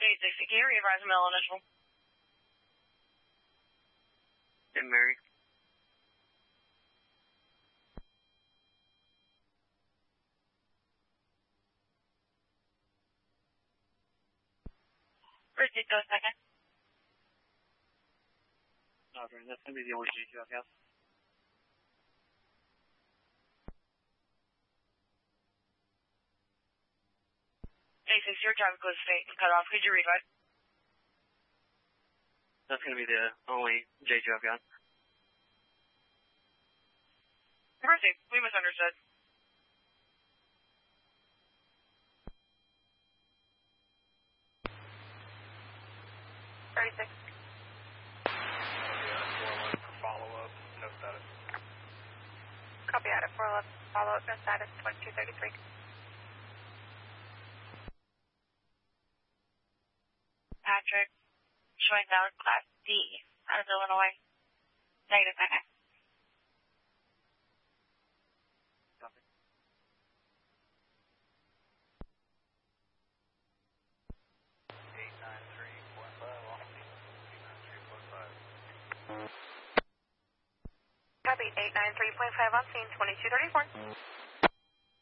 860, can you re-advise middle initial? And Mary. Proceed to a second. Okay, that's going to be the only J2 I've got. Your traffic was state and cut off. Could you re-advise? That's going to be the only J2 I've got. Proceed. We misunderstood. Copy out at 411 follow-up, no status, 2233. Patrick, showing down Class D out of Illinois. Negative, second. Copy. Copy, 893.5 on scene, 2234.